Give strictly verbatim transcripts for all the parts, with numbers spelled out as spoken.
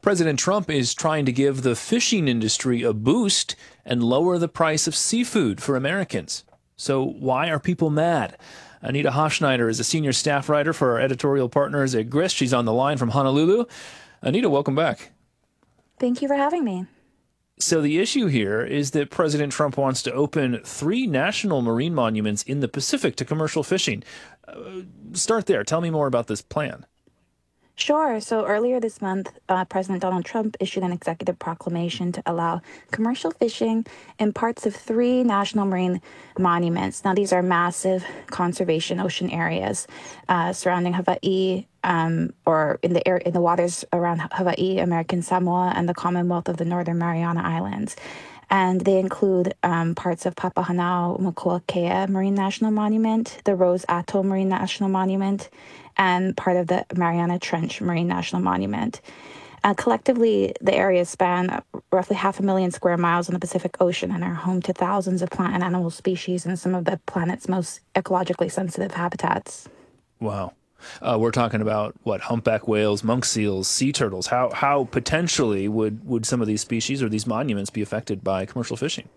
President Trump is trying to give the fishing industry a boost and lower the price of seafood for Americans. So why are people mad? Anita Hofschneider is a senior staff writer for our editorial partners at Grist. She's on the line from Honolulu. Anita, welcome back. Thank you for having me. So the issue here is that President Trump wants to open three national marine monuments in the Pacific to commercial fishing. Uh, start there. Tell me more about this plan. Sure. So earlier this month, uh, President Donald Trump issued an executive proclamation to allow commercial fishing in parts of three national marine monuments. Now, these are massive conservation ocean areas uh, surrounding Hawaii, um, or in the air, in the waters around Hawaii, American Samoa, and the Commonwealth of the Northern Mariana Islands. And they include um, parts of Papahanaumokuakea Marine National Monument, the Rose Atoll Marine National Monument, and part of the Mariana Trench Marine National Monument. Uh, collectively, the areas span roughly half a million square miles in the Pacific Ocean and are home to thousands of plant and animal species and some of the planet's most ecologically sensitive habitats. Wow. Uh, we're talking about, what, humpback whales, monk seals, sea turtles. How how potentially would, would some of these species or these monuments be affected by commercial fishing?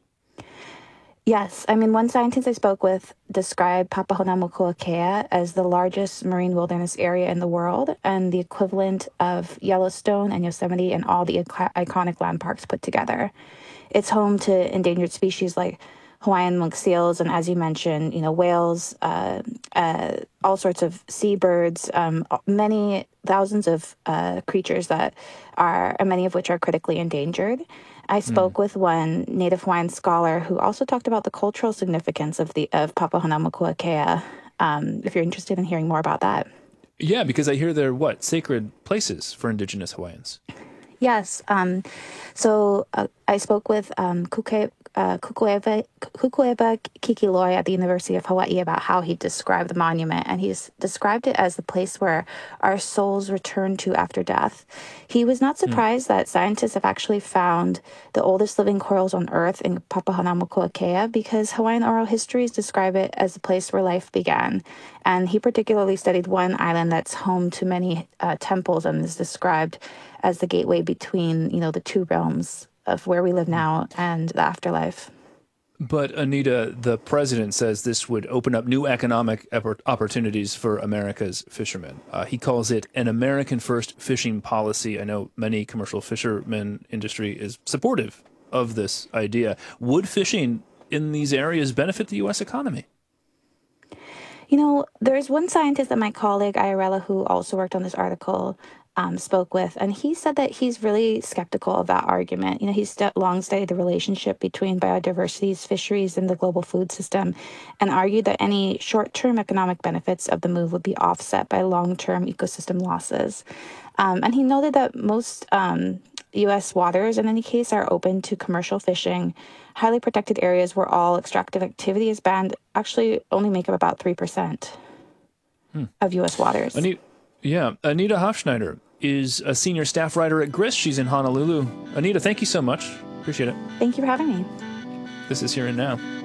Yes. I mean, one scientist I spoke with described Papahanaumokuakea as the largest marine wilderness area in the world and the equivalent of Yellowstone and Yosemite and all the ic- iconic landmarks put together. It's home to endangered species like Hawaiian monk seals, and as you mentioned, you know, whales, uh, uh, all sorts of seabirds, um, many thousands of uh, creatures that are, and many of which are critically endangered. I spoke mm. with one Native Hawaiian scholar who also talked about the cultural significance of the of Papahanaumokuakea. Um, if you're interested in hearing more about that, yeah, because I hear they're what sacred places for Indigenous Hawaiians. Yes. Um, so uh, I spoke with um, Kuke, uh, Kukueba, Kukueba Kikiloi at the University of Hawaii about how he described the monument, and he's described it as the place where our souls return to after death. He was not surprised mm. that scientists have actually found the oldest living corals on Earth in Papahanaumokuakea because Hawaiian oral histories describe it as the place where life began. And he particularly studied one island that's home to many uh, temples and is described as the gateway between, you know, the two realms of where we live now and the afterlife. But Anita, the president says this would open up new economic opportunities for America's fishermen. Uh, he calls it an American first fishing policy. I know many commercial fishermen industry is supportive of this idea. Would fishing in these areas benefit the U S economy? You know, there's one scientist that my colleague Ayarella, who also worked on this article, um, spoke with, and he said that he's really skeptical of that argument. You know, he's st- long studied the relationship between biodiversity, fisheries, and the global food system, and argued that any short-term economic benefits of the move would be offset by long-term ecosystem losses. Um, and he noted that most um, U S waters, in any case, are open to commercial fishing. Highly protected areas where all extractive activity is banned actually only make up about three percent hmm. of U S waters. Anita, yeah, Anita Hofschneider is a senior staff writer at Grist. She's in Honolulu. Anita, thank you so much. Appreciate it. Thank you for having me. This is Here and Now.